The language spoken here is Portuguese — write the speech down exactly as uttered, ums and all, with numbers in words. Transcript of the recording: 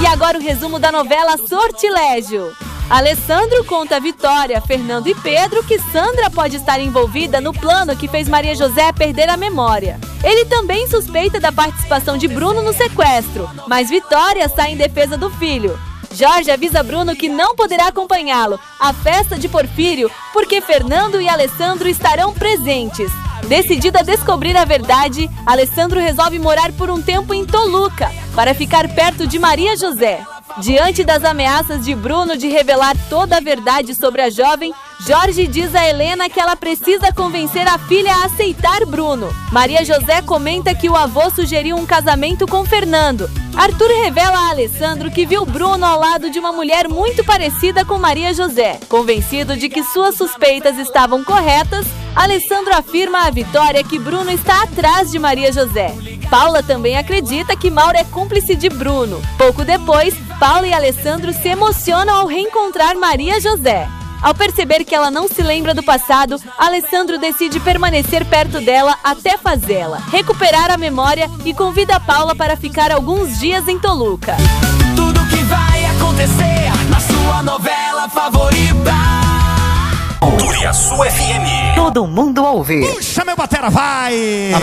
agora o resumo da novela Sortilégio. Alessandro conta a Vitória, Fernando e Pedro que Sandra pode estar envolvida no plano que fez Maria José perder a memória. Ele também suspeita da participação de Bruno no sequestro, mas Vitória sai em defesa do filho. Jorge avisa Bruno que não poderá acompanhá-lo à festa de Porfírio porque Fernando e Alessandro estarão presentes. Decidido a descobrir a verdade, Alessandro resolve morar por um tempo em Toluca para ficar perto de Maria José. Diante das ameaças de Bruno de revelar toda a verdade sobre a jovem, Jorge diz a Helena que ela precisa convencer a filha a aceitar Bruno. Maria José comenta que o avô sugeriu um casamento com Fernando. Arthur revela a Alessandro que viu Bruno ao lado de uma mulher muito parecida com Maria José. Convencido de que suas suspeitas estavam corretas, Alessandro afirma à Vitória que Bruno está atrás de Maria José. Paula também acredita que Mauro é cúmplice de Bruno. Pouco depois, Paula e Alessandro se emocionam ao reencontrar Maria José. Ao perceber que ela não se lembra do passado, Alessandro decide permanecer perto dela até fazê-la recuperar a memória e convida Paula para ficar alguns dias em Toluca. Tudo que vai acontecer na sua novela favorita. Turiaçu F M. Todo mundo a ouvir. Puxa, meu batera, vai!